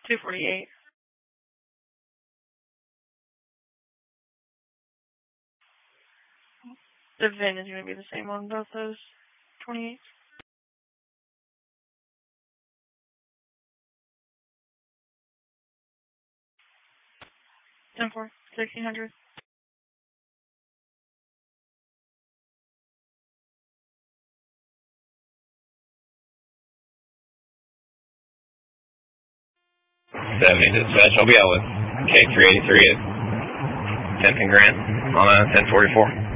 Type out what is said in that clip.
248. The VIN is going to be the same on both those 28s. 10-4, 1600. Dispatch, I'll be out with K383 at 10 Grand on a 1044.